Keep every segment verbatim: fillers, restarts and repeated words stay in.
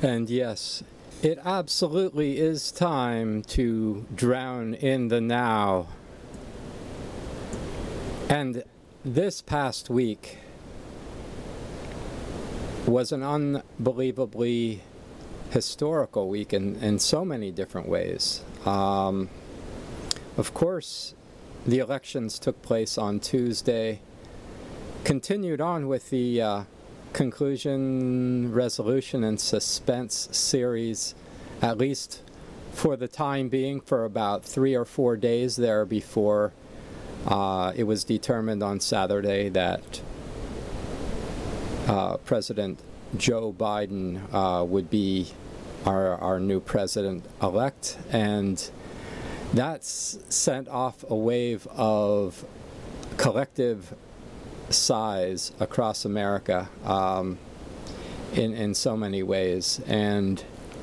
And yes, it absolutely is time to drown in the now. And this past week was an unbelievably historical week in, in so many different ways. Um, of course, the elections took place on Tuesday, continued on with the uh, conclusion, resolution, and suspense series, at least for the time being, for about three or four days there before uh, it was determined on Saturday that uh, President Joe Biden uh, would be our, our new president-elect, and that's sent off a wave of collective sighs across America um, in in so many ways. And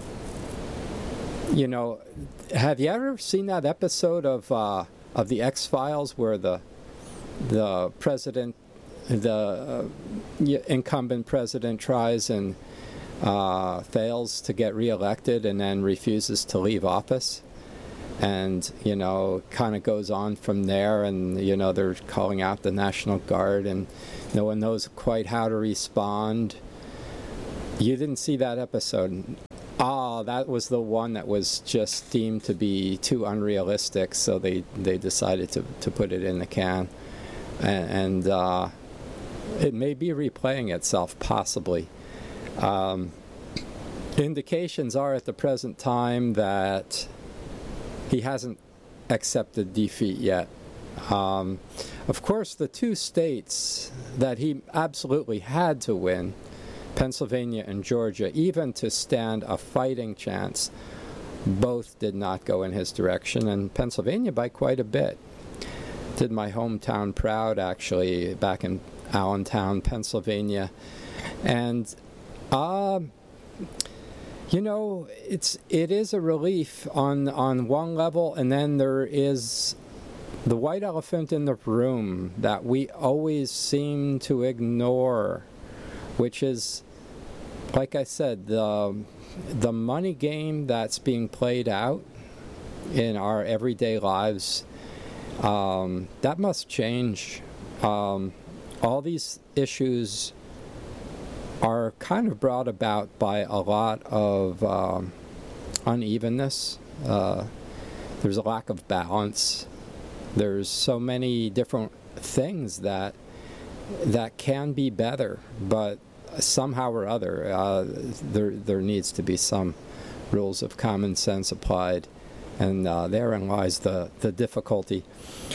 you know, have you ever seen that episode of uh, of the X-Files where the the president, the uh, incumbent president, tries and uh, fails to get reelected and then refuses to leave office? And, you know, kind of goes on from there, and, you know, they're calling out the National Guard, and no one knows quite how to respond. You didn't see that episode. Ah, that was the one that was just deemed to be too unrealistic, so they, they decided to, to put it in the can. And, and uh, it may be replaying itself, possibly. Um, indications are at the present time that he hasn't accepted defeat yet. Um, of course, the two states that he absolutely had to win, Pennsylvania and Georgia, even to stand a fighting chance, both did not go in his direction, and Pennsylvania by quite a bit. Did my hometown proud, actually, back in Allentown, Pennsylvania. And uh, You know, it's it is a relief on on one level, and then there is the white elephant in the room that we always seem to ignore, which is, like I said, the the money game that's being played out in our everyday lives. Um, that must change. Um, all these issues are kind of brought about by a lot of um, unevenness. Uh, there's a lack of balance. There's so many different things that that can be better, but somehow or other, uh, there there needs to be some rules of common sense applied, and uh, therein lies the the difficulty.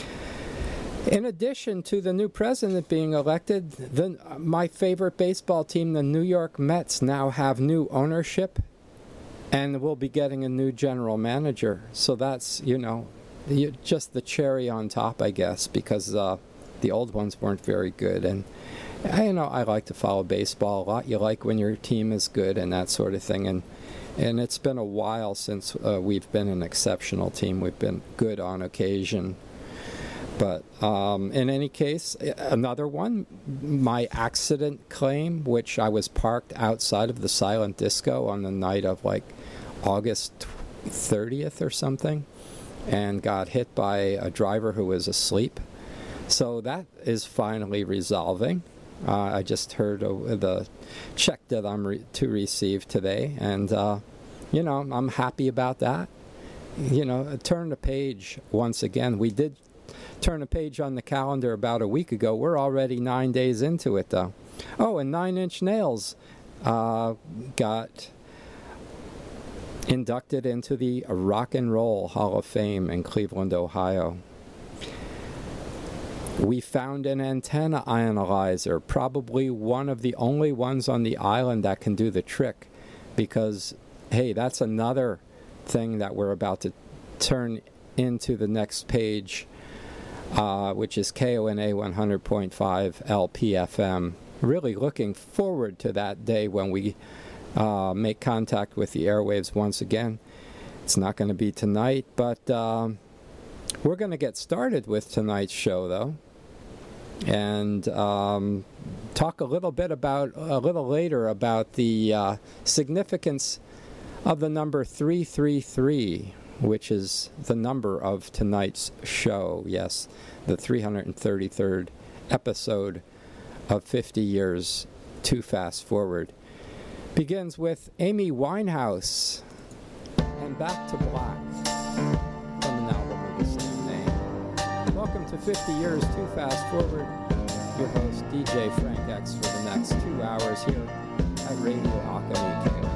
In addition to the new president being elected, the, my favorite baseball team, the New York Mets, now have new ownership and will be getting a new general manager. So that's, you know, just the cherry on top, I guess, because uh, the old ones weren't very good. And, you know, I like to follow baseball a lot. You like when your team is good and that sort of thing. And and it's been a while since uh, we've been an exceptional team. We've been good on occasion. But um, in any case, another one, my accident claim, which I was parked outside of the Silent Disco on the night of like August thirtieth or something, and got hit by a driver who was asleep. So that is finally resolving. Uh, I just heard uh, the check that I'm re- to receive today, and, uh, you know, I'm happy about that. You know, turn the page once again. We did turn a page on the calendar about a week ago. We're already nine days into it, though. Oh, and Nine Inch Nails uh, got inducted into the Rock and Roll Hall of Fame in Cleveland, Ohio. We found an antenna analyzer, probably one of the only ones on the island that can do the trick, because, hey, that's another thing that we're about to turn into the next page. Uh, which is K O N A one hundred point five L P F M. Really looking forward to that day when we uh, make contact with the airwaves once again. It's not going to be tonight, but uh, we're going to get started with tonight's show, though. and um, talk a little bit about, a little later, about the uh, significance of the number three three three, which is the number of tonight's show. Yes, the three hundred thirty-third episode of fifty years to Fast Forward. Begins with Amy Winehouse and Back to Black from an album of the same name. Welcome to fifty years to Fast Forward. Your host, D J Frank X, for the next two hours here at Radio Alchemy K O.